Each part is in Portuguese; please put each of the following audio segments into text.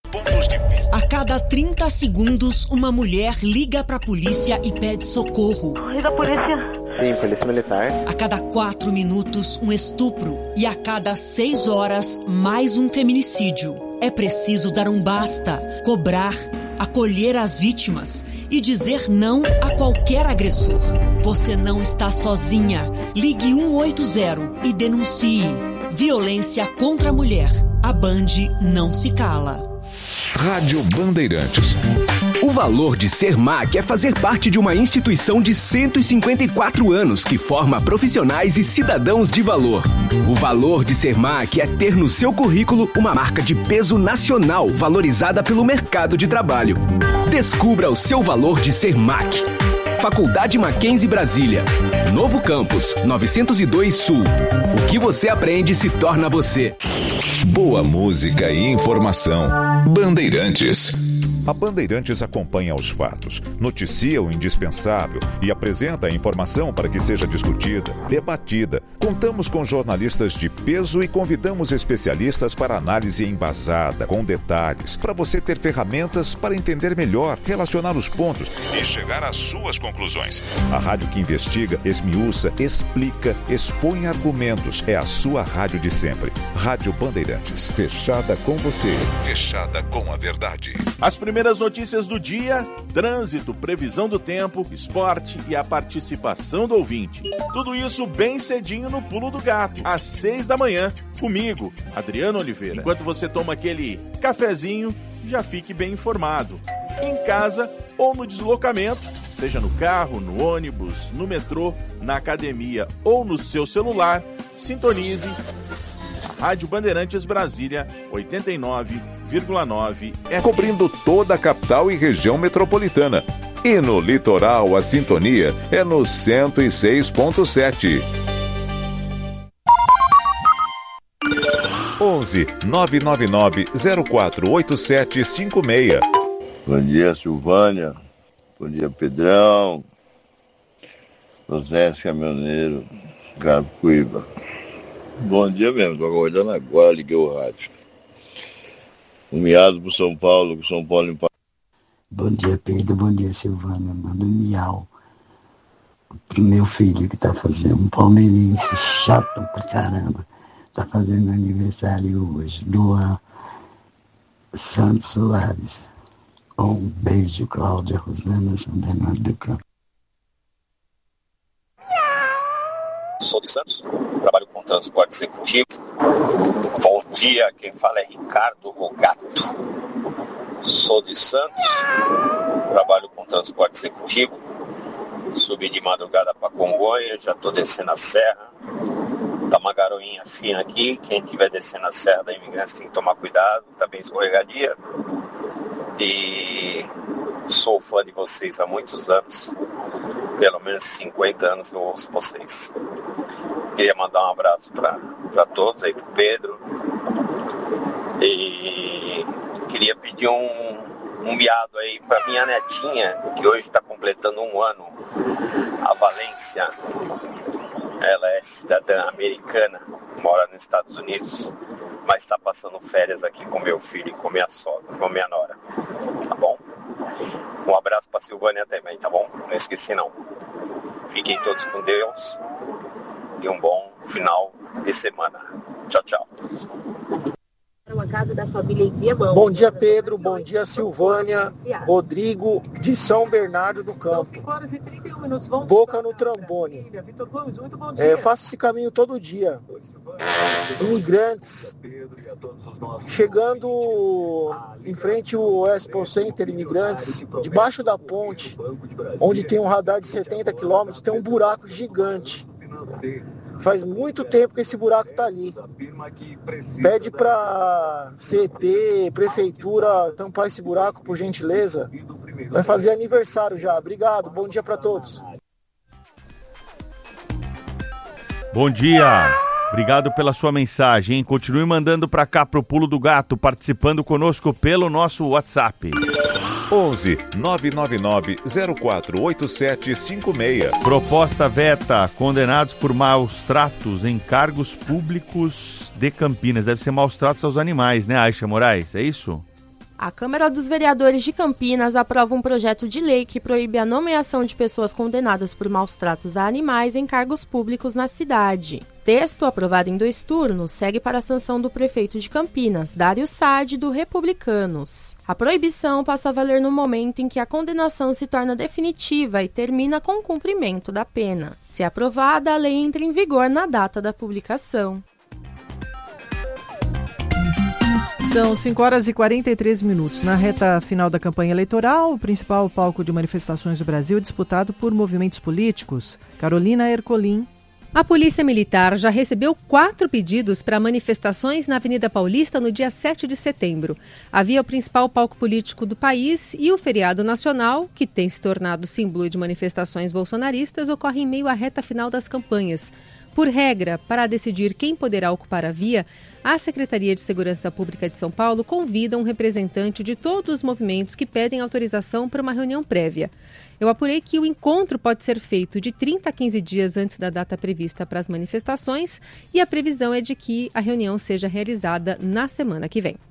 A cada 30 segundos, uma mulher liga pra polícia e pede socorro. E da polícia? Sim, polícia militar. A cada 4 minutos, um estupro. E a cada 6 horas, mais um feminicídio. É preciso dar um basta, cobrar, acolher as vítimas e dizer não a qualquer agressor. Você não está sozinha. Ligue 180 e denuncie. Violência contra a mulher. A Band não se cala. Rádio Bandeirantes. O valor de ser MAC é fazer parte de uma instituição de 154 anos que forma profissionais e cidadãos de valor. O valor de ser MAC é ter no seu currículo uma marca de peso nacional valorizada pelo mercado de trabalho. Descubra o seu valor de ser MAC. Faculdade Mackenzie Brasília. Novo campus, 902 Sul. O que você aprende se torna você. Boa música e informação. Bandeirantes. A Bandeirantes acompanha os fatos, noticia o indispensável e apresenta a informação para que seja discutida, debatida. Contamos com jornalistas de peso e convidamos especialistas para análise embasada, com detalhes, para você ter ferramentas para entender melhor, relacionar os pontos e chegar às suas conclusões. A rádio que investiga, esmiuça, explica, expõe argumentos. É a sua rádio de sempre. Rádio Bandeirantes. Fechada com você. Fechada com a verdade. As primeiras notícias do dia, trânsito, previsão do tempo, esporte e a participação do ouvinte. Tudo isso bem cedinho no Pulo do Gato, às 6 da manhã, comigo, Adriano Oliveira. Enquanto você toma aquele cafezinho, já fique bem informado. Em casa ou no deslocamento, seja no carro, no ônibus, no metrô, na academia ou no seu celular, sintonize Rádio Bandeirantes Brasília, 89,9 FM. Cobrindo toda a capital e região metropolitana. E no litoral, a sintonia é no 106.7. 11 999 048756. Bom dia, Silvânia. Bom dia, Pedrão. José Caminhoneiro, Carapicuíba. Bom dia mesmo, tô acordando agora, liguei o rádio. Um miado pro São Paulo, que São Paulo empata. Bom dia, Pedro, bom dia, Silvânia. Manda um miau pro meu filho que tá fazendo, um palmeirense chato pra caramba. Tá fazendo aniversário hoje, Luan Santos Soares. Um beijo, Cláudia Rosana, São Bernardo do Campo. Sou de Santos, trabalho com transporte executivo. Bom dia, quem fala é Ricardo Rogato. Sou de Santos, trabalho com transporte executivo. Subi de madrugada para Congonha, já estou descendo a serra. Tá uma garoinha fina aqui, quem estiver descendo a serra da Imigrância tem que tomar cuidado, tá bem escorregadia. E sou fã de vocês há muitos anos, pelo menos 50 anos eu ouço vocês. Queria mandar um abraço para todos aí, pro Pedro. E queria pedir um miado aí para minha netinha, que hoje está completando 1 ano, a Valência. Ela é cidadã americana, mora nos Estados Unidos, mas está passando férias aqui com meu filho e com minha sogra, com minha nora. Tá bom? Um abraço para Silvânia também, tá bom? Não esqueci não. Fiquem todos com Deus e um bom final de semana. Tchau, tchau. Bom dia, Pedro. Bom dia, Silvânia. Rodrigo, de São Bernardo do Campo. Boca no Trambone. Eu faço esse caminho todo dia. Imigrantes. Chegando em frente ao Expo Center, imigrantes, debaixo da ponte, onde tem um radar de 70 km, tem um buraco gigante. Faz muito tempo que esse buraco está ali. Pede para CT, prefeitura, tampar esse buraco, por gentileza. Vai fazer aniversário já. Obrigado, bom dia para todos. Bom dia. Obrigado pela sua mensagem, hein? Continue mandando para cá, pro Pulo do Gato, participando conosco pelo nosso WhatsApp. 11 999 048756. Proposta veta: condenados por maus tratos em cargos públicos de Campinas. Deve ser maus tratos aos animais, né, Aisha Moraes? É isso? A Câmara dos Vereadores de Campinas aprova um projeto de lei que proíbe a nomeação de pessoas condenadas por maus tratos a animais em cargos públicos na cidade. Texto, aprovado em 2 turnos, segue para a sanção do prefeito de Campinas, Dário Saad, do Republicanos. A proibição passa a valer no momento em que a condenação se torna definitiva e termina com o cumprimento da pena. Se aprovada, a lei entra em vigor na data da publicação. São 5h43. Na reta final da campanha eleitoral, o principal palco de manifestações do Brasil é disputado por movimentos políticos. Carolina Ercolim. A Polícia Militar já recebeu 4 pedidos para manifestações na Avenida Paulista no dia 7 de setembro. A via é o principal palco político do país e o feriado nacional, que tem se tornado símbolo de manifestações bolsonaristas, ocorre em meio à reta final das campanhas. Por regra, para decidir quem poderá ocupar a via, a Secretaria de Segurança Pública de São Paulo convida um representante de todos os movimentos que pedem autorização para uma reunião prévia. Eu apurei que o encontro pode ser feito de 30 a 15 dias antes da data prevista para as manifestações e a previsão é de que a reunião seja realizada na semana que vem.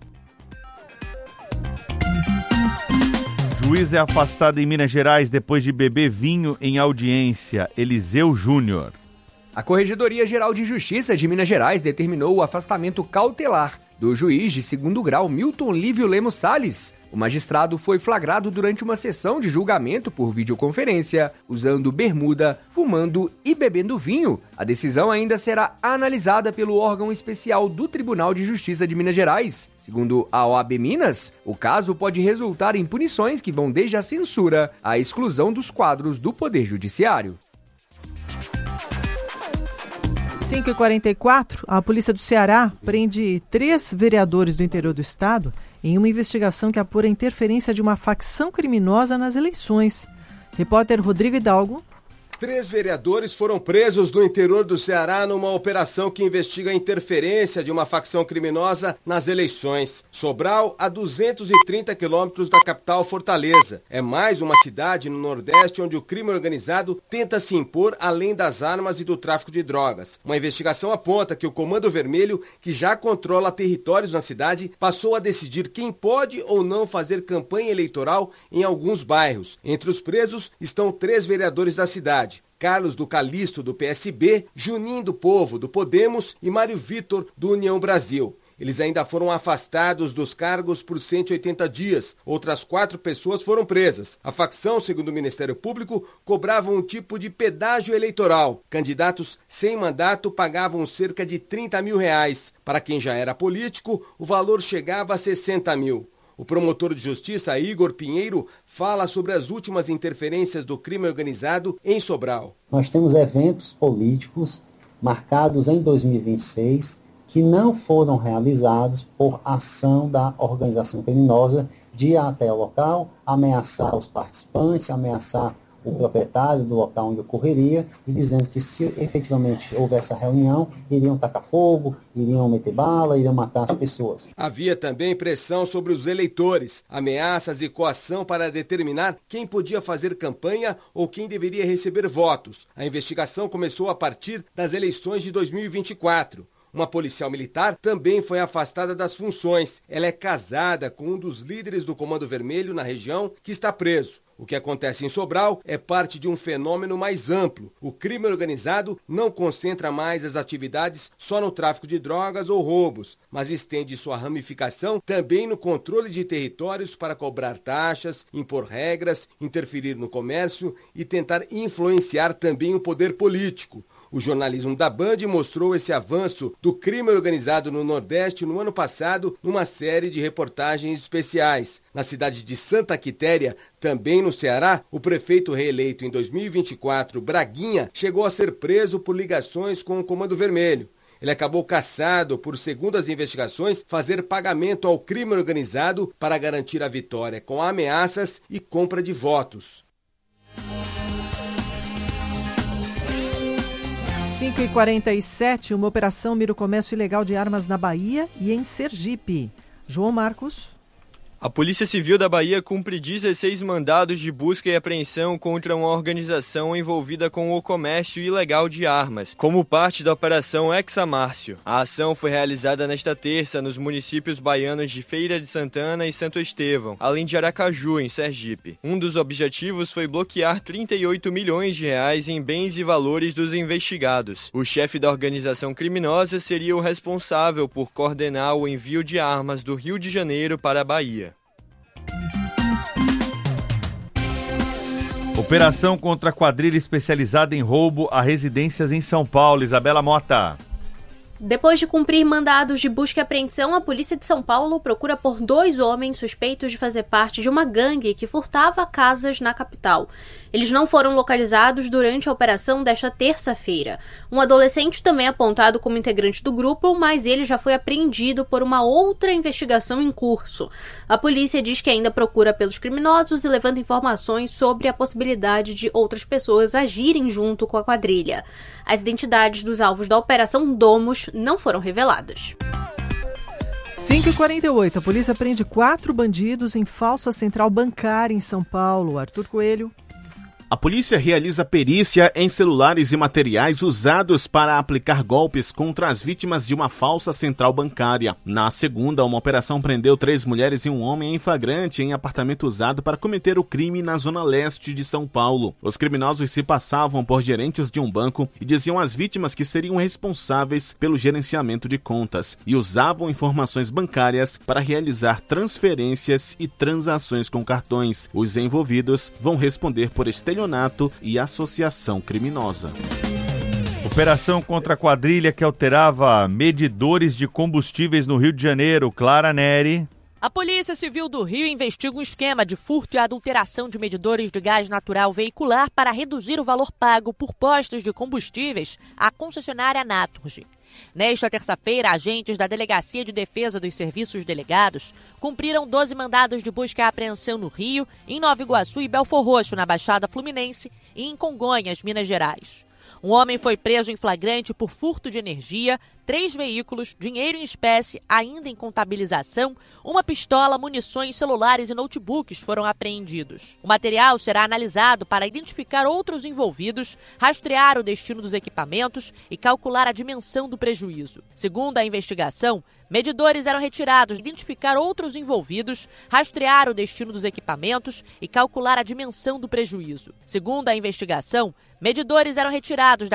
Juiz é afastado em Minas Gerais depois de beber vinho em audiência. Eliseu Júnior. A Corregedoria Geral de Justiça de Minas Gerais determinou o afastamento cautelar do juiz de 2º grau Milton Lívio Lemos Salles. O magistrado foi flagrado durante uma sessão de julgamento por videoconferência, usando bermuda, fumando e bebendo vinho. A decisão ainda será analisada pelo órgão especial do Tribunal de Justiça de Minas Gerais. Segundo a OAB Minas, o caso pode resultar em punições que vão desde a censura à exclusão dos quadros do Poder Judiciário. 5h44, a polícia do Ceará prende 3 vereadores do interior do estado em uma investigação que apura a interferência de uma facção criminosa nas eleições. Repórter Rodrigo Hidalgo. 3 vereadores foram presos no interior do Ceará numa operação que investiga a interferência de uma facção criminosa nas eleições. Sobral, a 230 quilômetros da capital Fortaleza. É mais uma cidade no Nordeste onde o crime organizado tenta se impor além das armas e do tráfico de drogas. Uma investigação aponta que o Comando Vermelho, que já controla territórios na cidade, passou a decidir quem pode ou não fazer campanha eleitoral em alguns bairros. Entre os presos estão 3 vereadores da cidade. Carlos do Calixto, do PSB, Juninho do Povo, do Podemos e Mário Vitor, do União Brasil. Eles ainda foram afastados dos cargos por 180 dias. Outras 4 pessoas foram presas. A facção, segundo o Ministério Público, cobrava um tipo de pedágio eleitoral. Candidatos sem mandato pagavam cerca de R$30 mil. Para quem já era político, o valor chegava a 60 mil. O promotor de justiça, Igor Pinheiro, fala sobre as últimas interferências do crime organizado em Sobral. Nós temos eventos políticos marcados em 2026 que não foram realizados por ação da organização criminosa de ir até o local, ameaçar os participantes, ameaçar o proprietário do local onde ocorreria, e dizendo que se efetivamente houvesse a reunião, iriam tacar fogo, iriam meter bala, iriam matar as pessoas. Havia também pressão sobre os eleitores, ameaças e coação para determinar quem podia fazer campanha ou quem deveria receber votos. A investigação começou a partir das eleições de 2024. Uma policial militar também foi afastada das funções. Ela é casada com um dos líderes do Comando Vermelho na região, que está preso. O que acontece em Sobral é parte de um fenômeno mais amplo. O crime organizado não concentra mais as atividades só no tráfico de drogas ou roubos, mas estende sua ramificação também no controle de territórios para cobrar taxas, impor regras, interferir no comércio e tentar influenciar também o poder político. O jornalismo da Band mostrou esse avanço do crime organizado no Nordeste no ano passado numa série de reportagens especiais. Na cidade de Santa Quitéria, também no Ceará, o prefeito reeleito em 2024, Braguinha, chegou a ser preso por ligações com o Comando Vermelho. Ele acabou cassado por, segundo as investigações, fazer pagamento ao crime organizado para garantir a vitória com ameaças e compra de votos. 5h47, uma operação mira o comércio ilegal de armas na Bahia e em Sergipe. João Marcos. A Polícia Civil da Bahia cumpre 16 mandados de busca e apreensão contra uma organização envolvida com o comércio ilegal de armas, como parte da Operação Examárcio. A ação foi realizada nesta terça nos municípios baianos de Feira de Santana e Santo Estevão, além de Aracaju, em Sergipe. Um dos objetivos foi bloquear 38 milhões de reais em bens e valores dos investigados. O chefe da organização criminosa seria o responsável por coordenar o envio de armas do Rio de Janeiro para a Bahia. Operação contra a quadrilha especializada em roubo a residências em São Paulo. Isabela Mota. Depois de cumprir mandados de busca e apreensão, a Polícia de São Paulo procura por 2 homens suspeitos de fazer parte de uma gangue que furtava casas na capital. Eles não foram localizados durante a operação desta terça-feira. Um adolescente também é apontado como integrante do grupo, mas ele já foi apreendido por uma outra investigação em curso. A polícia diz que ainda procura pelos criminosos e levanta informações sobre a possibilidade de outras pessoas agirem junto com a quadrilha. As identidades dos alvos da Operação Domus não foram reveladas. 5h48, a polícia prende 4 bandidos em falsa central bancária em São Paulo. Arthur Coelho. A polícia realiza perícia em celulares e materiais usados para aplicar golpes contra as vítimas de uma falsa central bancária. Na segunda, uma operação prendeu 3 mulheres e um homem em flagrante em apartamento usado para cometer o crime na zona leste de São Paulo. Os criminosos se passavam por gerentes de um banco e diziam às vítimas que seriam responsáveis pelo gerenciamento de contas e usavam informações bancárias para realizar transferências e transações com cartões. Os envolvidos vão responder por estelionato e associação criminosa. Operação contra a quadrilha que alterava medidores de combustíveis no Rio de Janeiro. Clara Neri. A Polícia Civil do Rio investiga um esquema de furto e adulteração de medidores de gás natural veicular para reduzir o valor pago por postos de combustíveis à concessionária Naturgy. Nesta terça-feira, agentes da Delegacia de Defesa dos Serviços Delegados cumpriram 12 mandados de busca e apreensão no Rio, em Nova Iguaçu e Belfor Roxo, na Baixada Fluminense, e em Congonhas, Minas Gerais. Um homem foi preso em flagrante por furto de energia, 3 veículos, dinheiro em espécie, ainda em contabilização, uma pistola, munições, celulares e notebooks foram apreendidos. O material será analisado para identificar outros envolvidos, rastrear o destino dos equipamentos e calcular a dimensão do prejuízo. Segundo a investigação, medidores eram retirados, identificar outros envolvidos, rastrear o destino dos equipamentos e calcular a dimensão do prejuízo. Segundo a investigação, medidores eram retirados da